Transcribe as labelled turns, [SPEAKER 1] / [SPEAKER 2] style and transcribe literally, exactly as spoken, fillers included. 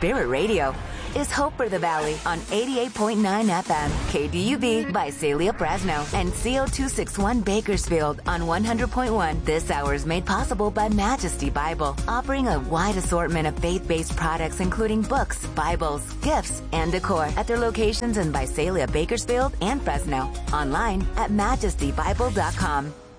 [SPEAKER 1] Spirit Radio is Hope for the Valley on eighty-eight point nine F M, K D U B, Visalia, Fresno, and C O two sixty-one Bakersfield on one hundred point one. This hour is made possible by Majesty Bible, offering a wide assortment of faith-based products including books, Bibles, gifts, and decor at their locations in Visalia, Bakersfield, and Fresno. Online at majesty bible dot com.